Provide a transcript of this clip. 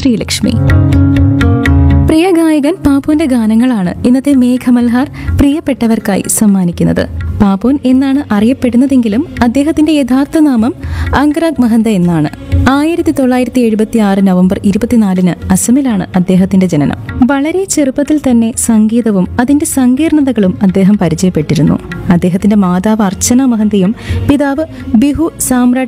ശ്രീലക്ഷ്മി. പ്രിയ ഗായകൻ പാപ്പുവിന്റെ ഗാനങ്ങളാണ് ഇന്നത്തെ മേഘമൽഹാർ പ്രിയപ്പെട്ടവർക്കായി സമ്മാനിക്കുന്നത്. പാപ്പുൻ എന്നാണ് അറിയപ്പെടുന്നതെങ്കിലും അദ്ദേഹത്തിന്റെ യഥാർത്ഥ നാമം അംഗരാഗ് മഹന്ത എന്നാണ്. 1976 നവംബർ 24 അസമിലാണ് അദ്ദേഹത്തിന്റെ ജനനം. വളരെ ചെറുപ്പത്തിൽ തന്നെ സംഗീതവും അതിന്റെ സങ്കീർണതകളും അദ്ദേഹം പരിചയപ്പെട്ടിരുന്നു. അദ്ദേഹത്തിന്റെ മാതാവ് അർച്ചന മഹന്തയും പിതാവ് ബിഹു സാമ്രാട്ട്